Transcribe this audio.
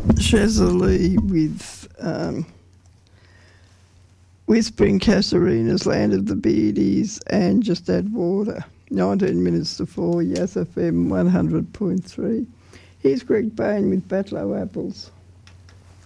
Chesley with Whispering Casuarina's Land of the Beardies and Just Add Water. 19 minutes to 4, Yass FM 100.3. Here's Greg Bain with Batlow Apples.